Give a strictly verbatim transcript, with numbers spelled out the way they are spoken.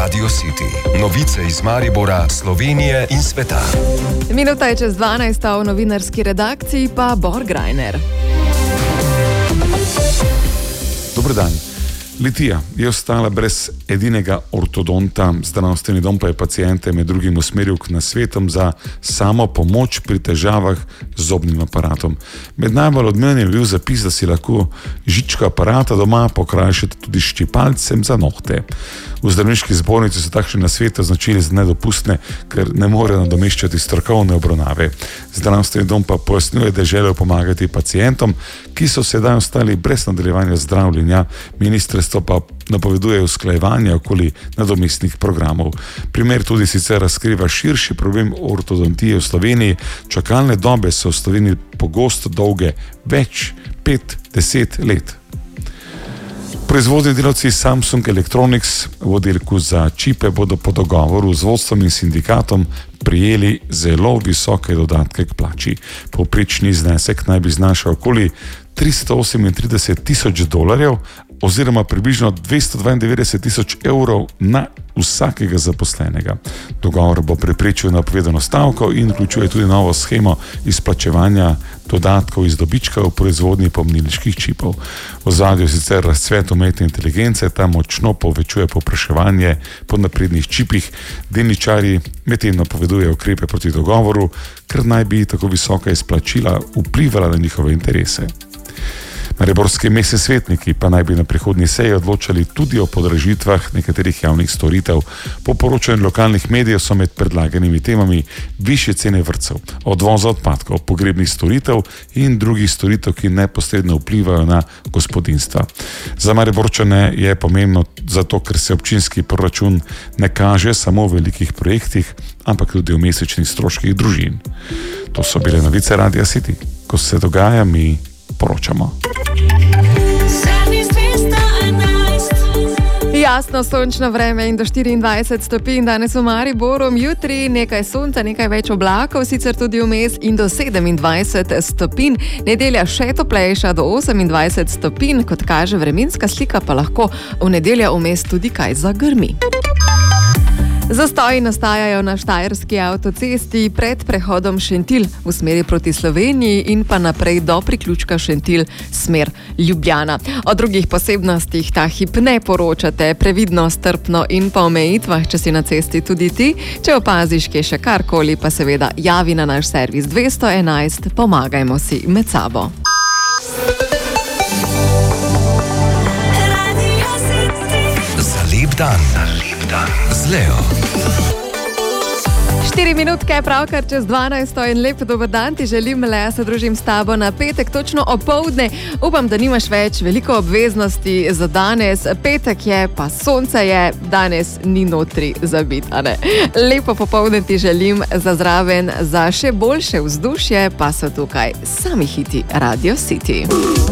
Radio City. Novice iz Maribora, Slovenije in sveta. Minuta je čez dvanajst, v novinarski redakciji pa Bor Grajner. Dober dan. Litija je ostala brez edinega ortodonta, zdravstveni dom pa je pacijente med drugim usmeril k nasvetom za samo pomoč pri težavah z zobnim aparatom. Med najbolj odmevnim je bil zapis, da si lahko žičko aparata doma pokrajšate tudi s ščipalcem za nohte. V zdravniški zbornici so takšne nasvete označili za nedopustne, ker ne morejo nadomeščati strokovne obravnave. Zdravstveni dom pa pojasnjuje, da je želel pomagati pacijentom, ki so sedaj ostali brez nadaljevanja zdravljenja. Ministrstvo pa napoveduje usklajevanje okoli nadomestnih programov. Primer tudi sicer razkriva širši problem ortodontije v Sloveniji. Čakalne dobe so v Sloveniji pogosto dolge več pet, deset let. Proizvodni delavci Samsung Electronics v oddelku za čipe bodo po dogovoru z vodstvom in sindikatom prijeli zelo visoke dodatke k plači. Povprečni znesek naj bi znašal okoli tristo osemintrideset tisoč dolarjev oziroma približno dvesto dvaindevetdeset tisoč evrov na vsakega zaposlenega. Dogovor bo preprečil napovedano stavko in vključuje tudi novo shemo izplačevanja dodatkov iz dobička v proizvodnji pomnilniških čipov. V ozadju je sicer razcvet umetne inteligence, ta močno povečuje povpraševanje po naprednih čipih. Delničarji medtem napovedujejo ukrepe proti dogovoru, ker naj bi tako visoka izplačila vplivala na njihove interese. Mariborski mestni svetniki pa naj bi na prihodnji seji odločali tudi o podražitvah nekaterih javnih storitev. Po poročanju lokalnih medijev so med predlaganimi temami višje cene vrtcev, odvoza odpadkov, pogrebnih storitev in drugih storitev, ki neposredno vplivajo na gospodinjstva. Za Mariborčane je pomembno zato, ker se občinski proračun ne kaže samo v velikih projektih, ampak tudi v mesečnih stroških družin. To so bile novice Radia City. Ko se dogaja, mi poročamo. Jasno, sončno vreme in do štiriindvajset stopinj danes v Mariboru, jutri nekaj sonca, nekaj več oblakov, sicer tudi vmes in do sedemindvajset stopinj. Nedelja še toplejša do osemindvajset stopinj, kot kaže vremenska slika, pa lahko v nedeljo vmes tudi kaj zagrmi. Zastoji nastajajo na štajerski avtocesti pred prehodom Šentilj v smeri proti Sloveniji in pa naprej do priključka Šentilj smer Ljubljana. O drugih posebnostih ta hip ne poročate, previdno, strpno in po omejitvah, če si na cesti tudi ti. Če opaziš, kje še karkoli, pa seveda javi na naš servis dvesto enajst, pomagajmo si med sabo. Za lep dan. Z Leo. Štiri minutke, pravkar čez dvanajsto in lep dober dan ti želim, Lea, se družim s tabo na petek, točno opoldne. Upam, da nimaš več veliko obveznosti za danes. Petek je, pa sonce je, danes ni notri za bit, a ne? Lepo popoldne ti želim, za zraven, za še boljše vzdušje, pa so tukaj sami hiti Radio City.